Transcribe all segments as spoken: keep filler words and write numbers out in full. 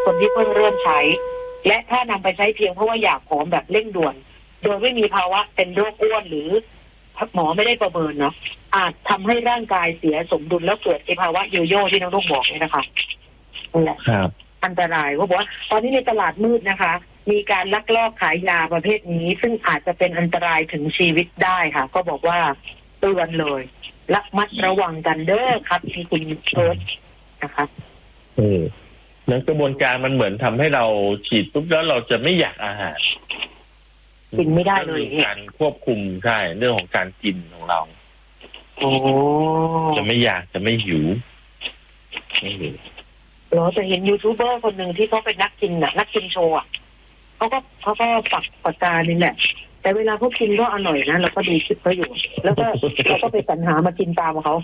คนที่เพิ่งเริ่มใช้และถ้านำไปใช้เพียงเพราะว่าอยากผอมแบบเร่งด่วนโดยไม่มีภาวะเป็นโรคอ้วนหรือหมอไม่ได้ประเมินเนาะอาจทำให้ร่างกายเสียสมดุลแล้วเกิดภาวะโยโย่ที่น้องลูกบอกนี่นะคะนั่นแหละครับอันตรายเขาบอกว่าตอนนี้ในตลาดมืดนะคะมีการลักลอบขายยาประเภทนี้ซึ่งอาจจะเป็นอันตรายถึงชีวิตได้ค่ะก็บอกว่าเตือนเลยระมัดระวังกันเด้อครับที่คุณเอิร์ธนะคะเออแล้วกระบวนการมันเหมือนทำให้เราฉีดปุ๊บแล้วเราจะไม่อยากอาหารกินไม่ได้เลยการควบคุมใช่เรื่องของการกินของเราโอ้จะไม่อยากจะไม่หิวไม่หิวเราจะเห็นยูทูบเบอร์คนหนึ่งที่เขาเป็นนักกินน่ะนักกินโชว์อ่ะเขาก็เขาก็ปักปากกานี่แหละแต่เวลาเขากินก็อร่อยนะเราก็ดูคลิปเขาอยู่แล้วก็เราก็ไปสรรหามากินตามเขา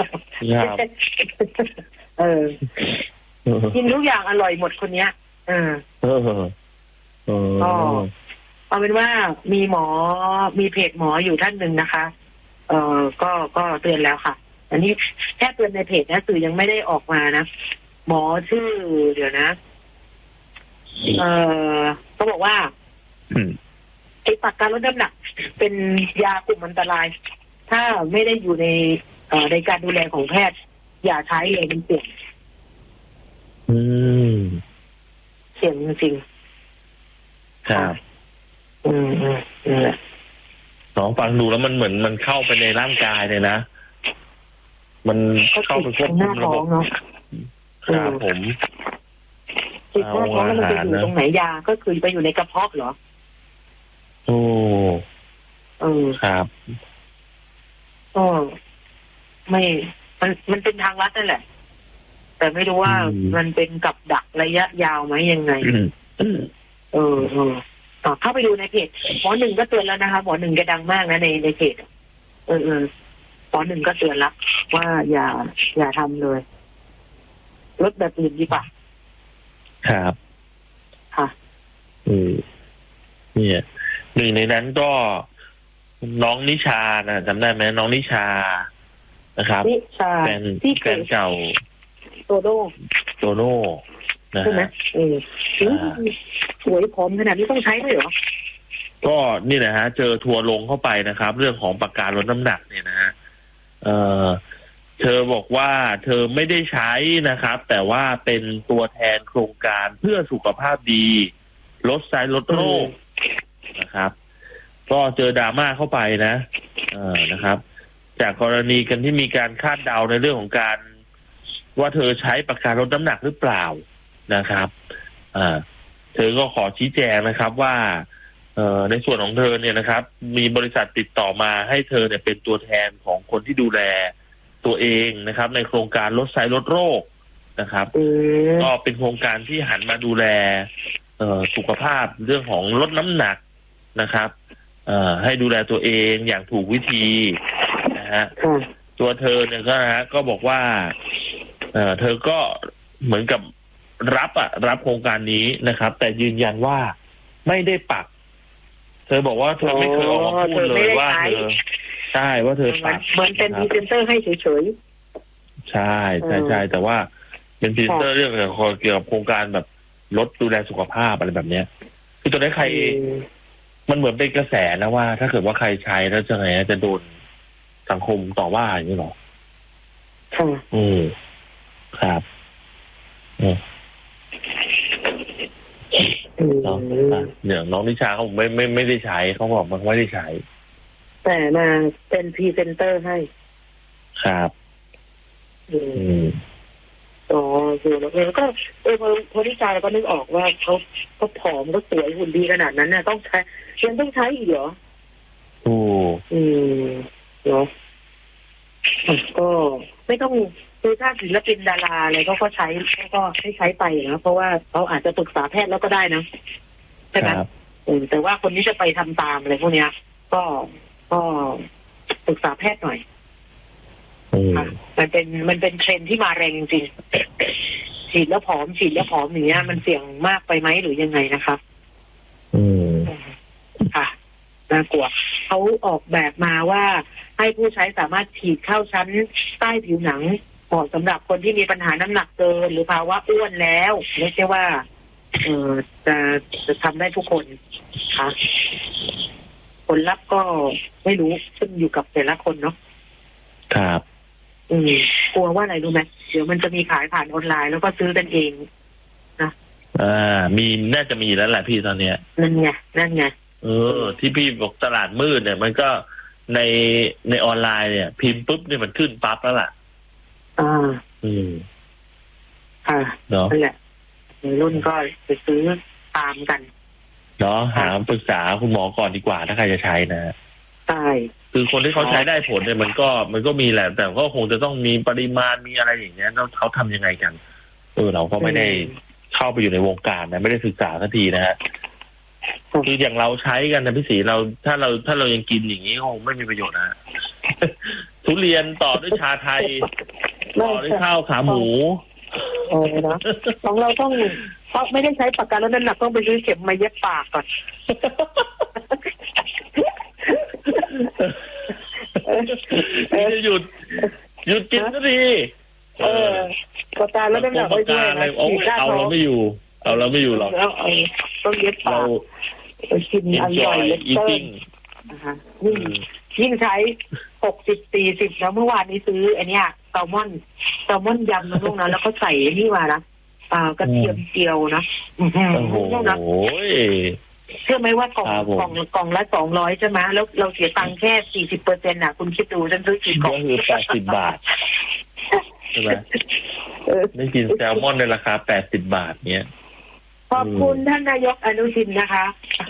เออกินทุกอย่างอร่อยหมดคนเนี้ยเออก็เอาเป็นว่ามีหมอมีเพจหมออยู่ท่านหนึ่งนะคะเออก็ก็เตือนแล้วค่ะอันนี้แค่เตือนในเพจนะสื่อยังไม่ได้ออกมานะหมอชื่อเดี๋ยวนะเออเขาบอกว่าไอ้ปากการลดน้ำหนักเป็นยากลุ่มอันตรายถ้าไม่ได้อยู่ในเอ่อในการดูแลของแพทย์อย่าใช้เลยมันเสี่ยงอืมเสี่ยงจริงๆครับอืมอืมนั่นแหละน้องฟังดูแล้วมันเหมือนมันเข้าไปในร่างกายเลยนะมันเข้าไปควบคุมระบบครับผมติดหน้าท้องแล้วมันจะอยู่ตรงไหนยาก็คือไปอยู่ในกระเพาะเหรอโอ้เออครับก็ไม่มันมันเป็นทางลัดนั่นแหละแต่ไม่รู้ว่ามันเป็นกับดักระยะยาวไหมยังไงเออเออต่อเข้าไปดูในเพจหมอหนึ่งก็เตือนแล้วนะคะหมอหนึ่งแกดังมากนะในในเพจเออเออหมอหนึ่งก็เตือนแล้วว่าอย่าอย่าทำเลยลดแบบอื่นดีกว่าครับค่ะอืมเนี่ยหนึ่งในนั้นก็น้องนิชานะจำได้ไหมน้องนิชานะครับนิชาแฟนแฟนเก่าโตโน่โตโน่นะใช่ไหมเออสวยพร้อมขนาดนี้ต้องใช้ด้วยเหรอก็นี่แหละฮะเจอทัวร์ลงเข้าไปนะครับเรื่องของปากกาลดน้ำหนักเนี่ยนะฮะเออเธอบอกว่าเธอไม่ได้ใช้นะครับแต่ว่าเป็นตัวแทนโครงการเพื่อสุขภาพดีลดไซส์ลดโรคนะครับก็เจอดราม่าเข้าไปนะเออนะครับจากกรณีกันที่มีการคาดเดาในเรื่องของการว่าเธอใช้ปากกาลดน้ำหนักหรือเปล่านะครับอ่าเธอก็ขอชี้แจงนะครับว่าเอ่อในส่วนของเธอเนี่ยนะครับมีบริษัทติดต่อมาให้เธอเนี่ยเป็นตัวแทนของคนที่ดูแลตัวเองนะครับในโครงการลดไซส์ลดโรคนะครับก็เป็นโครงการที่หันมาดูแลเอ่อสุขภาพเรื่องของลดน้ำหนักนะครับเอ่อให้ดูแลตัวเองอย่างถูกวิธีนะฮะตัวเธอเนี่ยก็นะฮะก็บอกว่าเอ่อเธอก็เหมือนกับรับอ่ะรับโครงการนี้นะครับแต่ยืนยันว่าไม่ได้ปักเธอบอกว่าเธอไม่เคยออกมาพูดเลยว่าเธอใช่ว่าเธอปักเหมือนเป็นพรีเซนเตอร์ให้เฉยๆใช่ใช่ใช่แต่ว่าเป็นพรีเซนเตอร์เรื่องเกี่ยวกับโครงการแบบลดดูแลสุขภาพอะไรแบบเนี้ยคือตอนนี้ใครมันเหมือนเป็นกระแสนะว่าถ้าเกิดว่าใครใช้แล้วจะไงจะโดนสังคมต่อว่าอย่างนี้หรอค่ะอืมครับอืมน้องเนี่ยน้องนิชาเขาไม่ไม่ไม่ได้ใช้เขาบอกมันไม่ได้ใช้แต่มาเป็นพรีเซนเตอร์ให้ครับอืมอ๋อคือแล้วก็เออพอพอนิชาเราก็นึกออกว่าเขาเขาผอมก็สวยหุ่นดีขนาดนั้นน่ะต้องใช้ยังต้องใช้อีกเหรอโอ้อืมเนาะก็ไม่ต้องคือถ้าศิลปินดาราอะไรก็ก็ใช้ก็ให้ใช้ไปนะเพราะว่าเขาอาจจะปรึกษาแพทย์แล้วก็ได้นะใช่ไหมแต่ว่าคนที่จะไปทำตามอะไรพวกเนี้ยก็ก็ปรึกษาแพทย์หน่อยมันเป็นมันเป็นเทรนด์ที่มาแรงจริงๆฉีดแล้วผอมฉีดแล้วผอมอย่างเงี้ยมันเสี่ยงมากไปไหมหรือยังไงนะคะอืมค่ะน่ากลัวเขาออกแบบมาว่าให้ผู้ใช้สามารถฉีดเข้าชั้นใต้ผิวหนังเหมาะสำหรับคนที่มีปัญหาน้ำหนักเกินหรือภาวะอ้วนแล้วไม่ใช่ว่าเออจะจะทำได้ทุกคนค่ะผลลัพธ์ก็ไม่รู้ขึ้นอยู่กับแต่ละคนเนาะครับอืมกลัวว่าอะไรรู้ไหมเดี๋ยวมันจะมีขายผ่านออนไลน์แล้วก็ซื้อกันเองนะอ่ามีน่าจะมีแล้วแหละพี่ตอนเนี้ยนั่นไงนั่นไงเออที่พี่บอกตลาดมืดเนี่ยมันก็ในในออนไลน์เนี่ยพิมพ์ปุ๊บเนี่ยมันขึ้นปั๊บแล้วล่ะอ่าอืมอ่าเนาะนั่นแหละในรุ่นก็ไปซื้อตามกันเนาะหาปรึกษาคุณหมอก่อนดีกว่าถ้าใครจะใช้นะใช่คือคนที่เขาใช้ได้ผลเนี่ยมันก็มันก็มีแหละแต่ก็คงจะต้องมีปริมาณมีอะไรอย่างเงี้ยแล้วเขาทำยังไงกันเออเราก็ไม่ได้เข้าไปอยู่ในวงการนะไม่ได้ศึกษาสักทีนะฮะคืออย่างเราใช้กันนะพี่ศรีเราถ้าเราถ้าเรายังกินอย่างนี้คงไม่มีประโยชน์นะทุเรียนต่อด้วยชาไทยต่อด้วยข้าวขาหมูเออนะของเราต้องเพราะไม่ได้ใช้ปากกาแล้วน้ำหนักต้องไปซื้อเข็มมาเย็บปากก่อนหยุดหยุดกินสักทีเออปากกาแล้วน้ำหนักไม่ด้วยนะเอาเราไม่อยู่เอาเราไม่อยู่หรอกต้องเย็บปากกินอร่อยเล็กเติ้ลนะคะยิ่งยิ่งใช้หกสิบสี่สิบแล้วเมื่อวานนี้ซื้ออันเนี้ยแซลมอนแซลมอนยำนะลูกนะแล้วก็ใส่นี่มานะอ่ากระเทียมเจียวนะโอ้โหเชื่อไหมว่ากล่องกล่องกล่องละสองร้อยใช่ไหมแล้วเราเสียตังค์แค่สี่สิบเปอร์เซ็นต์น่ะคุณคิดดูฉันซื้อกี่กล่องก็คือแปดสิบบาทใช่ไหมได้กินแซลมอนในราคาแปดสิบบาทเนี้ยขอบคุณท่านนายกอนุทินนะคะ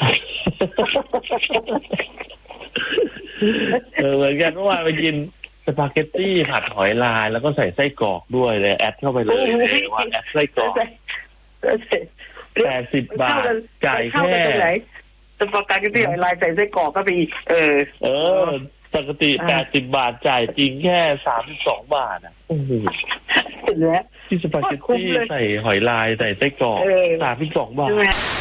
เออเหมือนกันเมื่อวานไปกินสปาเกตตี้ผัดหอยลายแล้วก็ใส่ไส้กรอกด้วยเลยแอดเข้าไปเลยว่าแอดไส้กรอกแปดสิบบาทจ่ายแค่สปาเกตตี้หอยลายใส่ไส้กรอกก็ไปอีกเออเออปกติแปดสิบบาทจ่ายจริงแค่สามสิบสองบาทอ่ะโอ้โหที่สปาเกตตี้ใส่หอยลายใส่ไส้กรอกสามสิบสองบาท